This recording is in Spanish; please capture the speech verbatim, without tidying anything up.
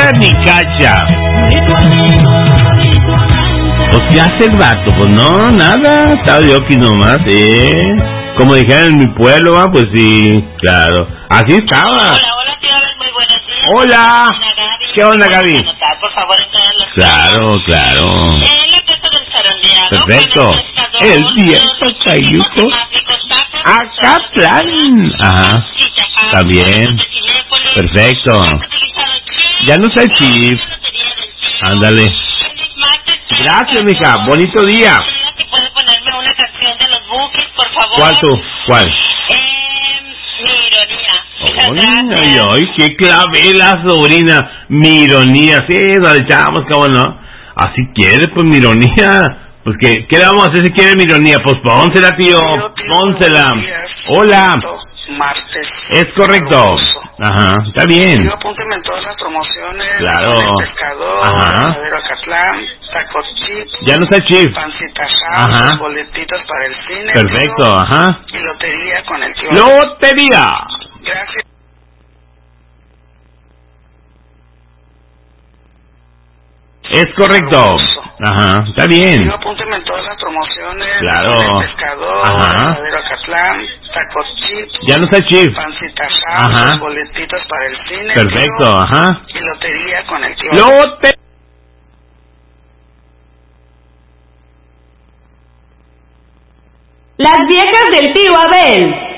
cacha ni cacha. Pues ¿qué hace el vato? Pues no, nada, estaba yo aquí nomás, ¿eh? Como dijeron en mi pueblo, ¿va? Pues sí, claro. Así estaba. Hola, hola, tío, muy buenos días. Hola. ¿Qué onda, Gaby? Anotar, por favor, en todas las Claro, claro. En la casa del zarandeado. Perfecto. El viento cayuco. Acatlán. Ajá. También. Perfecto. Ya no soy chip. Ándale. Gracias, mija. Bonito día. ¿Puede ponerme una canción de los Bukis, por favor? ¿Cuál tú? ¿Cuál? Eh, mi Ay, ironía. ay, ay, qué clave la sobrina. Mi ironía. Sí, la echamos, cómo no. Así quiere, pues mi ironía. Pues que, ¿qué le vamos a hacer si quiere mi ironía? Pues pónsela, tío. Pónsela. Hola. Martes. Es correcto. Ajá, está bien. Yo apúnteme en todas las promociones. Claro. El pescador, Ajá. Madero Acatlán, tacos chip. Ya no está chip. Pancita Ajá. House, boletitos para el cine. Perfecto, tío, ajá. Y lotería con el tío. ¡Lotería! Gracias. Es correcto. Ajá, está bien. Yo apúnteme en todas las promociones. Claro. El pescador, Ajá. Madero Acatlán, tacos chip. Ya no está chip. Pancita House, Ajá. boletitos para el cine. Perfecto, tío, ajá. Y lotería con el tío. ¡Lotería! Las viejas del tío Abel.